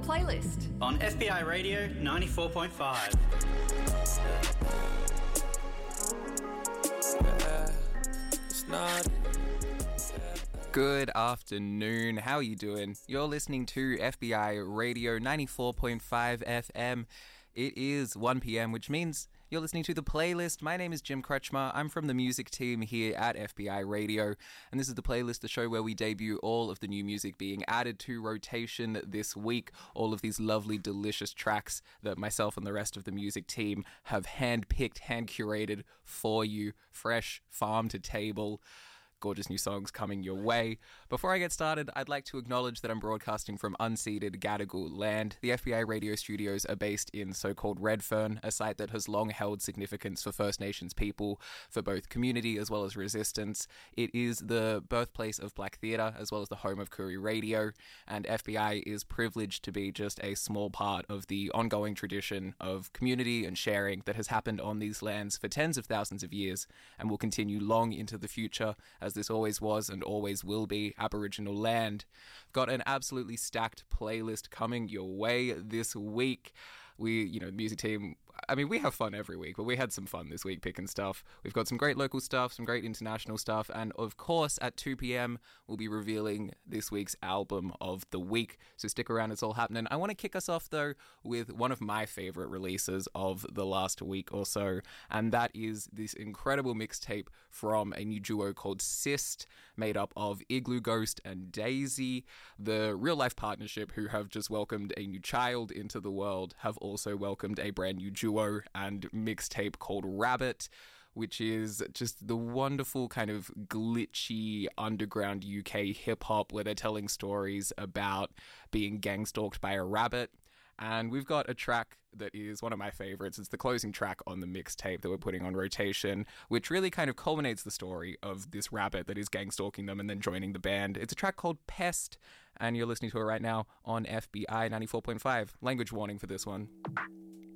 Playlist on FBI Radio 94.5. Good afternoon. How are you doing? You're listening to FBI Radio 94.5 FM. It is 1 p.m., which means you're listening to The Playlist. My name is Jim Kretschmer. I'm from the music team here at FBI Radio, and this is The Playlist, the show where we debut all of the new music being added to rotation this week, all of these lovely, delicious tracks that myself and the rest of the music team have hand-picked, hand-curated for you, fresh farm to table. Gorgeous new songs coming your way. Before I get started, I'd like to acknowledge that I'm broadcasting from unceded Gadigal land. The FBI radio studios are based in so-called Redfern, a site that has long held significance for First Nations people, for both community as well as resistance. It is the birthplace of Black theatre, as well as the home of Koori Radio, and FBI is privileged to be just a small part of the ongoing tradition of community and sharing that has happened on these lands for tens of thousands of years, and will continue long into the future, as this always was and always will be Aboriginal land. I've got an absolutely stacked playlist coming your way this week. The music team, we have fun every week, but we had some fun this week picking stuff. We've got some great local stuff, some great international stuff, and of course at 2 p.m. we'll be revealing this week's album of the week. So stick around, it's all happening. I want to kick us off though with one of my favourite releases of the last week or so, and that is this incredible mixtape from a new duo called Syst, made up of Igloo Ghost and Daisy. The real life partnership, who have just welcomed a new child into the world, have also welcomed a brand new duo and mixtape called Rabbit, which is just the wonderful kind of glitchy underground UK hip-hop where they're telling stories about being gang-stalked by a rabbit. And we've got a track that is one of my favourites. It's the closing track on the mixtape that we're putting on rotation, which really kind of culminates the story of this rabbit that is gang-stalking them and then joining the band. It's a track called Pest, and you're listening to it right now on FBI 94.5. Language warning for this one.